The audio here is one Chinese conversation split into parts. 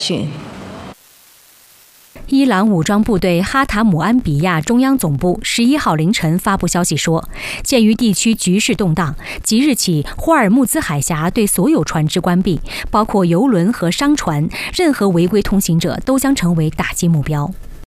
讯。 伊朗武装部队哈塔姆安比亚中央总部11号凌晨发布消息说，鉴于地区局势动荡，即日起霍尔木兹海峡对所有船只关闭，包括油轮和商船，任何违规通行者都将成为打击目标。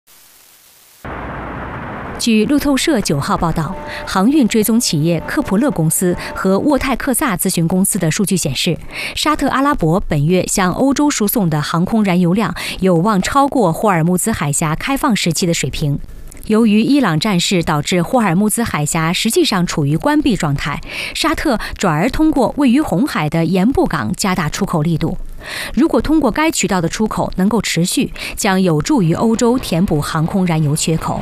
据路透社9号报道，航运追踪企业科普勒公司和沃泰克萨咨询公司的数据显示，沙特阿拉伯本月向欧洲输送的航空燃油量有望超过霍尔木兹海峡开放时期的水平。由于伊朗战事导致霍尔木兹海峡实际上处于关闭状态，沙特转而通过位于红海的盐布港加大出口力度。如果通过该渠道的出口能够持续，将有助于欧洲填补航空燃油缺口。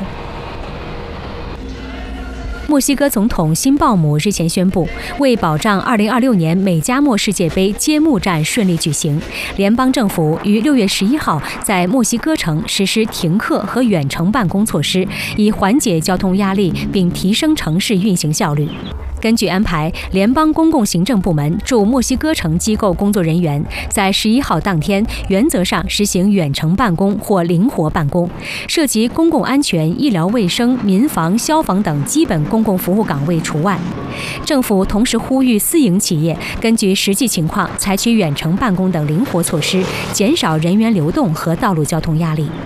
墨西哥总统辛鲍姆日前宣布，为保障2026年美加墨世界杯揭幕战顺利举行，联邦政府于6月11号在墨西哥城实施停课和远程办公措施，以缓解交通压力并提升城市运行效率。根据安排，联邦公共行政部门驻墨西哥城机构工作人员在11号当天原则上实行远程办公或灵活办公，涉及公共安全、医疗卫生、民防、消防等基本公共服务岗位除外。政府同时呼吁私营企业根据实际情况采取远程办公等灵活措施，减少人员流动和道路交通压力。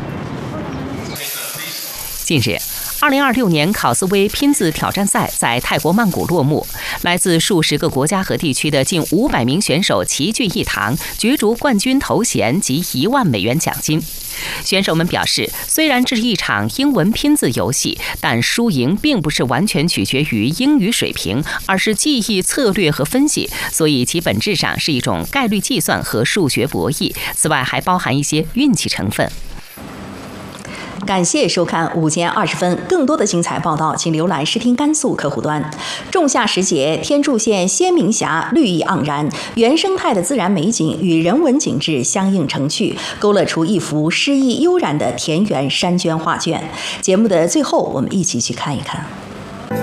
近日，2026年考斯威拼字挑战赛在泰国曼谷落幕，来自数十个国家和地区的近500名选手齐聚一堂，角逐冠军头衔及1万美元奖金。选手们表示，虽然这是一场英文拼字游戏，但输赢并不是完全取决于英语水平，而是记忆、策略和分析，所以其本质上是一种概率计算和数学博弈。此外，还包含一些运气成分。 感谢收看午间20分，更多的精彩报道，请浏览视听甘肃客户端。仲夏时节，天柱县仙明峡绿意盎然，原生态的自然美景与人文景致相映成趣，勾勒出一幅诗意悠然的田园山娟画卷。节目的最后，我们一起去看一看。